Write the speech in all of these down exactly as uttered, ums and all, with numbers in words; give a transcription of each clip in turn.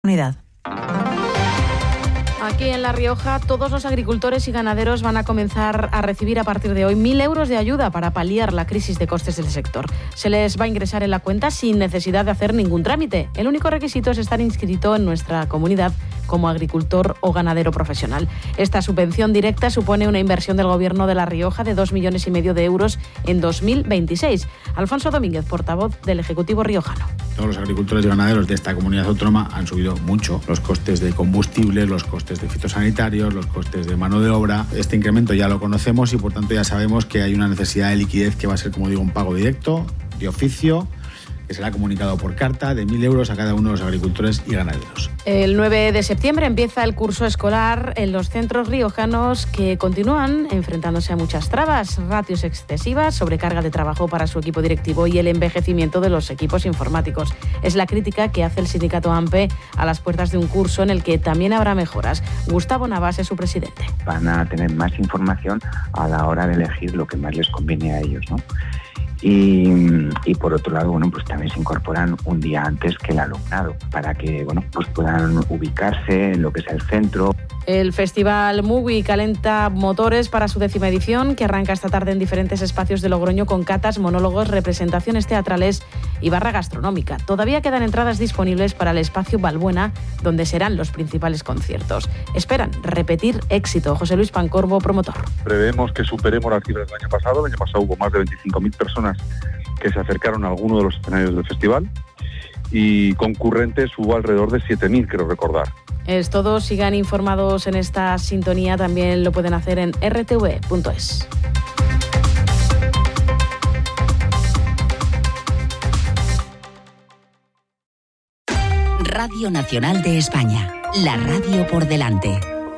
Unidad. Aquí en La Rioja, todos los agricultores y ganaderos van a comenzar a recibir a partir de hoy mil euros de ayuda para paliar la crisis de costes del sector. Se les va a ingresar en la cuenta sin necesidad de hacer ningún trámite. El único requisito es estar inscrito en nuestra comunidad como agricultor o ganadero profesional. Esta subvención directa supone una inversión del Gobierno de La Rioja de dos millones y medio de euros en dos mil veintiséis. Alfonso Domínguez, portavoz del Ejecutivo riojano. Todos los agricultores y ganaderos de esta comunidad autónoma han subido mucho los costes de combustible, los costes de fitosanitarios, los costes de mano de obra. Este incremento ya lo conocemos y por tanto ya sabemos que hay una necesidad de liquidez que va a ser, como digo, un pago directo, de oficio, que será comunicado por carta de mil euros a cada uno de los agricultores y ganaderos. El nueve de septiembre empieza el curso escolar en los centros riojanos, que continúan enfrentándose a muchas trabas, ratios excesivas, sobrecarga de trabajo para su equipo directivo y el envejecimiento de los equipos informáticos. Es la crítica que hace el sindicato AMPE a las puertas de un curso en el que también habrá mejoras. Gustavo Navas es su presidente. Van a tener más información a la hora de elegir lo que más les conviene a ellos, ¿no? Y, y por otro lado, bueno, pues también se incorporan un día antes que el alumnado para que, bueno, pues puedan ubicarse en lo que es el centro. El Festival Mugi calenta motores para su décima edición, que arranca esta tarde en diferentes espacios de Logroño con catas, monólogos, representaciones teatrales y barra gastronómica. Todavía quedan entradas disponibles para el espacio Balbuena, donde serán los principales conciertos. Esperan repetir éxito. José Luis Pancorbo, promotor. Prevemos que superemos las cifras del año pasado. El año pasado hubo más de veinticinco mil personas que se acercaron a alguno de los escenarios del festival y concurrentes hubo alrededor de siete mil, creo recordar. Es todo. Sigan informados en esta sintonía. También lo pueden hacer en r t v punto es. Radio Nacional de España. La radio por delante.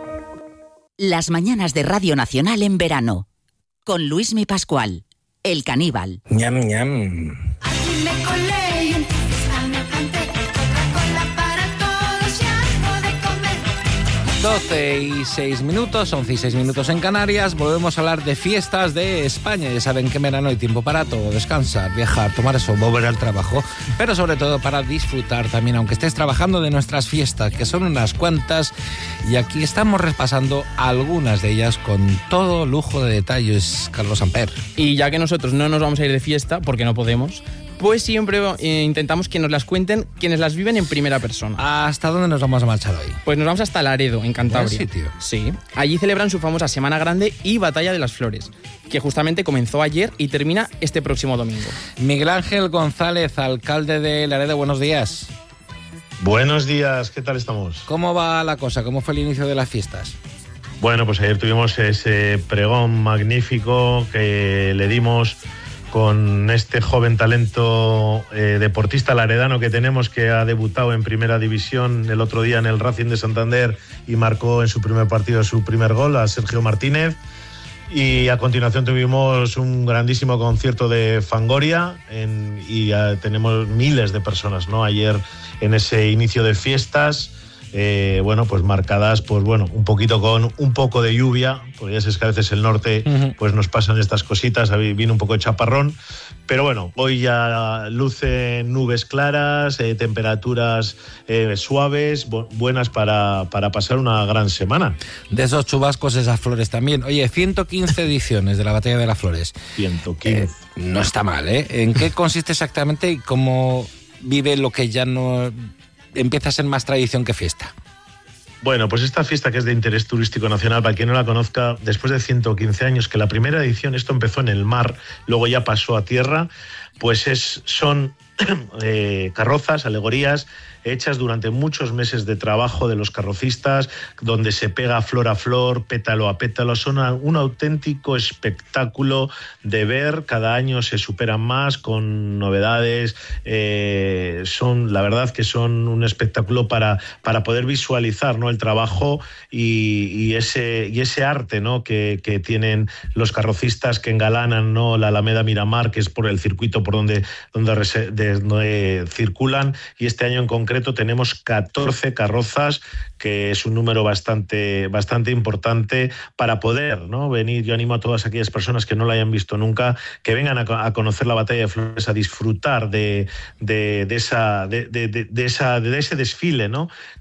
Las mañanas de Radio Nacional en verano. Con Luismi Pascual, el caníbal. Ñam, ñam. Aquí me colé y en tu fiesta me planté. Coca-Cola para todos y algo de comer. doce y seis minutos, once y seis minutos en Canarias. Volvemos a hablar de fiestas de España. Ya saben que en verano hay tiempo para todo: descansar, viajar, tomar eso, volver al trabajo, pero sobre todo para disfrutar también, aunque estés trabajando, de nuestras fiestas, que son unas cuantas, y aquí estamos repasando algunas de ellas con todo lujo de detalles. Carlos Amper. Y ya que nosotros no nos vamos a ir de fiesta, porque no podemos, pues siempre eh, intentamos que nos las cuenten quienes las viven en primera persona. ¿Hasta dónde nos vamos a marchar hoy? Pues nos vamos hasta Laredo, en Cantabria. ¿Buen sitio? Sí. Allí celebran su famosa Semana Grande y Batalla de las Flores, que justamente comenzó ayer y termina este próximo domingo. Miguel Ángel González, alcalde de Laredo, buenos días. Buenos días, ¿qué tal estamos? ¿Cómo va la cosa? ¿Cómo fue el inicio de las fiestas? Bueno, pues ayer tuvimos ese pregón magnífico que le dimos con este joven talento eh, deportista laredano que tenemos, que ha debutado en primera división el otro día en el Racing de Santander y marcó en su primer partido su primer gol, a Sergio Martínez. Y a continuación tuvimos un grandísimo concierto de Fangoria en, y uh, tenemos miles de personas, ¿no? Ayer en ese inicio de fiestas. Eh, bueno, pues marcadas, pues bueno, un poquito con un poco de lluvia, porque ya sabes que a veces el norte uh-huh. pues nos pasan estas cositas, viene un poco de chaparrón, pero bueno, hoy ya lucen nubes claras, eh, temperaturas eh, suaves, bu- buenas para, para pasar una gran semana. De esos chubascos, esas flores también. Oye, ciento quince ediciones de la Batalla de las Flores. ciento quince. Eh, no está mal, ¿eh? ¿En qué consiste exactamente y cómo vive lo que ya no empieza a ser más tradición que fiesta? Bueno, pues esta fiesta, que es de interés turístico nacional, para quien no la conozca, después de ciento quince años, que la primera edición, esto empezó en el mar, luego ya pasó a tierra, pues es, son eh, carrozas, alegorías, hechas durante muchos meses de trabajo de los carrocistas, donde se pega flor a flor, pétalo a pétalo. Son un auténtico espectáculo de ver. Cada año se superan más con novedades. Eh, son, la verdad que son un espectáculo para, para poder visualizar, ¿no?, el trabajo y, y, ese, y ese arte, ¿no?, que, que tienen los carrocistas, que engalanan, ¿no?, la Alameda Miramar, que es por el circuito por donde, donde, donde circulan, y este año en concreto concreto tenemos catorce carrozas, que es un número bastante, bastante importante para poder, ¿no?, venir. Yo animo a todas aquellas personas que no la hayan visto nunca, que vengan a, a conocer la Batalla de Flores, a disfrutar de, de, de, esa, de, de, de, esa, de ese desfile, ¿no?,